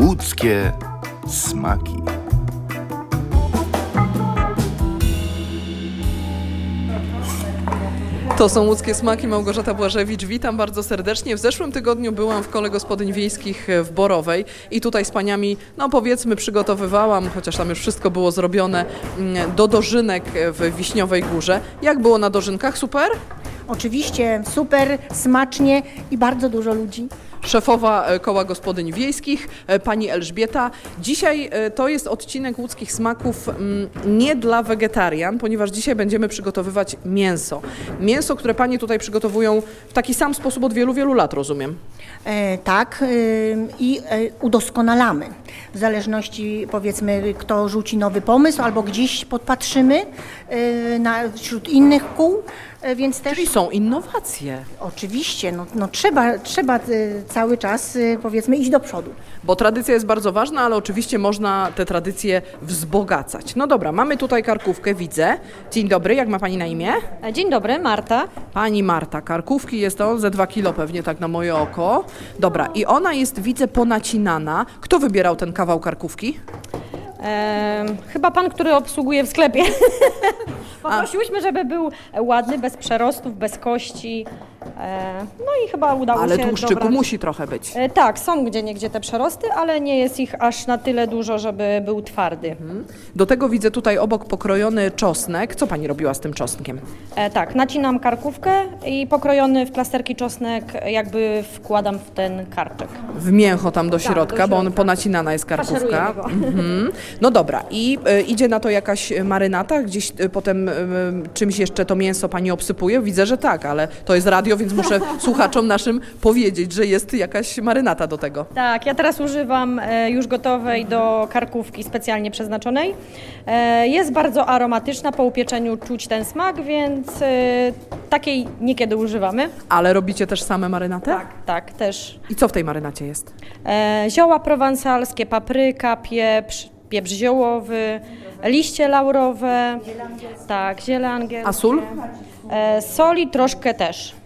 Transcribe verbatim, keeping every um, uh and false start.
Łódzkie smaki. To są Łódzkie smaki. Małgorzata Błażewicz. Witam bardzo serdecznie. W zeszłym tygodniu byłam w Kole Gospodyń Wiejskich w Borowej i tutaj z paniami, no powiedzmy, przygotowywałam, chociaż tam już wszystko było zrobione, do dożynek w Wiśniowej Górze. Jak było na dożynkach? Super? Oczywiście, super, smacznie i bardzo dużo ludzi. Szefowa Koła Gospodyń Wiejskich, pani Elżbieta. Dzisiaj to jest odcinek Łódzkich Smaków nie dla wegetarian, ponieważ dzisiaj będziemy przygotowywać mięso. Mięso, które panie tutaj przygotowują w taki sam sposób od wielu, wielu lat, rozumiem. E, tak, e, i e, udoskonalamy. W zależności, powiedzmy, kto rzuci nowy pomysł albo gdzieś podpatrzymy e, na, wśród innych kół. E, więc też... Czyli są innowacje. Oczywiście, no, no trzeba, trzeba e, cały czas, e, powiedzmy, iść do przodu. Bo tradycja jest bardzo ważna, ale oczywiście można te tradycje wzbogacać. No dobra, mamy tutaj karkówkę, widzę. Dzień dobry, jak ma pani na imię? Dzień dobry, Marta. Pani Marta, karkówki jest to ze dwa kilo pewnie, tak na moje oko. Dobra, i ona jest, widzę, ponacinana. Kto wybierał ten kawał karkówki? E, chyba pan, który obsługuje w sklepie. Poprosiłyśmy, żeby był ładny, bez przerostów, bez kości. E, no i chyba udało Ale się tłuszczyku dobrać. musi trochę być. E, tak, są gdzieniegdzie te przerosty, ale nie jest ich aż na tyle dużo, żeby był twardy. Do tego widzę tutaj obok pokrojony czosnek. Co pani robiła z tym czosnkiem? E, tak, nacinam karkówkę i pokrojony w plasterki czosnek jakby wkładam w ten karczek. W mięcho tam do środka, do bo on środka. ponacinana jest karkówka. Faszerujemy go. Mhm. No dobra, i y, idzie na to jakaś marynata? Gdzieś y, potem y, czymś jeszcze to mięso pani obsypuje? Widzę, że tak, ale to jest radio, więc muszę słuchaczom naszym powiedzieć, że jest jakaś marynata do tego. Tak, ja teraz używam e, już gotowej do karkówki specjalnie przeznaczonej. E, jest bardzo aromatyczna, po upieczeniu czuć ten smak, więc e, takiej niekiedy używamy. Ale robicie też same marynatę? Tak, tak, też. I co w tej marynacie jest? E, zioła prowansalskie, papryka, pieprz, pieprz ziołowy, liście laurowe, tak, ziele angielskie. A sól? E, soli troszkę też.